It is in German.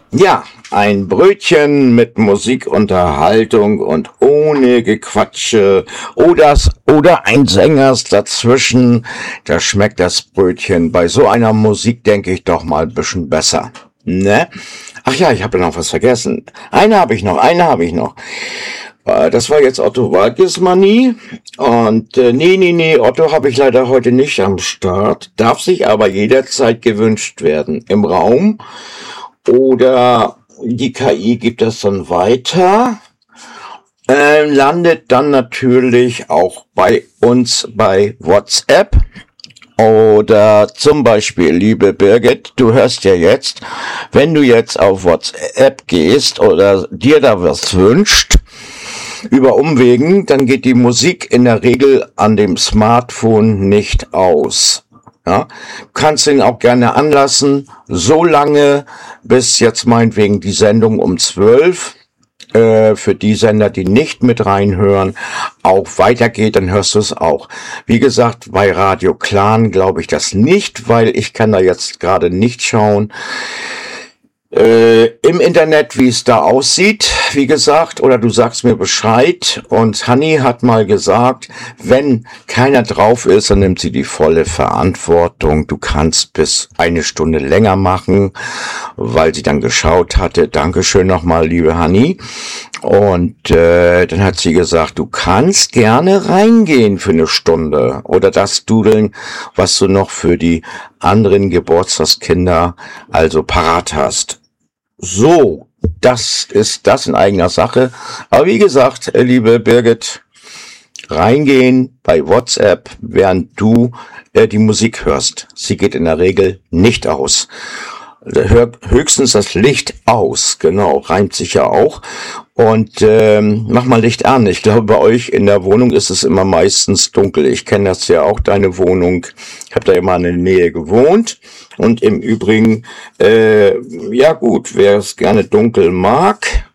Ja, ein Brötchen mit Musikunterhaltung und ohne Gequatsche oder ein Sängers dazwischen. Da schmeckt das Brötchen bei so einer Musik, denke ich, doch mal ein bisschen besser. Ne? Ach ja, ich habe noch was vergessen. Eine habe ich noch. Das war jetzt Otto Walkes-Manie. Und nee, Otto habe ich leider heute nicht am Start. Darf sich aber jederzeit gewünscht werden. Im Raum. Oder die KI gibt das dann weiter, landet dann natürlich auch bei uns bei WhatsApp. Oder zum Beispiel, liebe Birgit, du hörst ja jetzt, wenn du jetzt auf WhatsApp gehst oder dir da was wünscht, über Umwegen, dann geht die Musik in der Regel an dem Smartphone nicht aus. Ja, du kannst ihn auch gerne anlassen, so lange, bis jetzt meinetwegen die Sendung um 12, für die Sender, die nicht mit reinhören, auch weitergeht, dann hörst du es auch. Wie gesagt, bei Radio Clan glaube ich das nicht, weil ich kann da jetzt gerade nicht schauen. Im Internet, wie es da aussieht, wie gesagt, oder du sagst mir Bescheid. Und Hanni hat mal gesagt, wenn keiner drauf ist, dann nimmt sie die volle Verantwortung. Du kannst bis eine Stunde länger machen, weil sie dann geschaut hatte. Dankeschön nochmal, liebe Hanni. Und dann hat sie gesagt, du kannst gerne reingehen für eine Stunde oder das dudeln, was du noch für die anderen Geburtstagskinder also parat hast. So, das ist das in eigener Sache. Aber wie gesagt, liebe Birgit, reingehen bei WhatsApp, während du die Musik hörst. Sie geht in der Regel nicht aus. Hört höchstens das Licht aus, genau, reimt sich ja auch. Und mach mal Licht an. Ich glaube, bei euch in der Wohnung ist es immer meistens dunkel. Ich kenne das ja auch, deine Wohnung. Ich habe da immer in der Nähe gewohnt. Und im Übrigen, ja gut, wer es gerne dunkel mag,